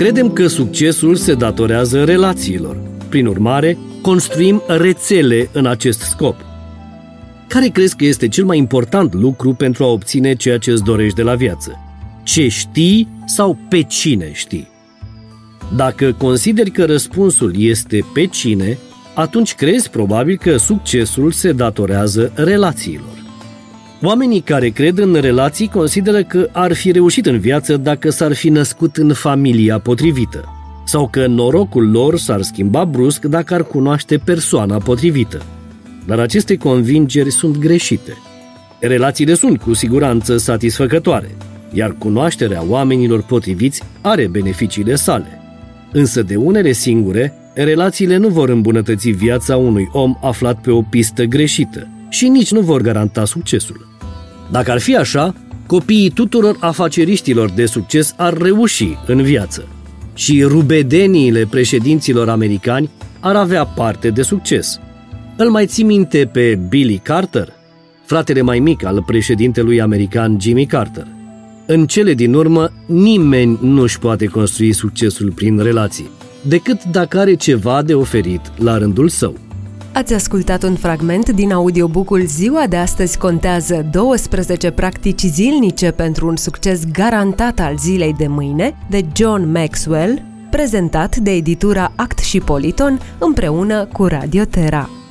Credem că succesul se datorează relațiilor. Prin urmare, construim rețele în acest scop. Care crezi că este cel mai important lucru pentru a obține ceea ce îți dorești de la viață? Ce știi sau pe cine știi? Dacă consideri că răspunsul este pe cine, atunci crezi probabil că succesul se datorează relațiilor. Oamenii care cred în relații consideră că ar fi reușit în viață dacă s-ar fi născut în familia potrivită, sau că norocul lor s-ar schimba brusc dacă ar cunoaște persoana potrivită. Dar aceste convingeri sunt greșite. Relațiile sunt cu siguranță satisfăcătoare, iar cunoașterea oamenilor potriviți are beneficiile sale. Însă de unele singure, relațiile nu vor îmbunătăți viața unui om aflat pe o pistă greșită și nici nu vor garanta succesul. Dacă ar fi așa, copiii tuturor afaceriștilor de succes ar reuși în viață și rubedeniile președinților americani ar avea parte de succes. Îl mai ții minte pe Billy Carter, fratele mai mic al președintelui american Jimmy Carter? În cele din urmă, nimeni nu își poate construi succesul prin relații, decât dacă are ceva de oferit la rândul său. Ați ascultat un fragment din audiobook-ul Ziua de astăzi contează 12 practici zilnice pentru un succes garantat al zilei de mâine, de John Maxwell, prezentat de editura Act și Politon împreună cu Radio Terra.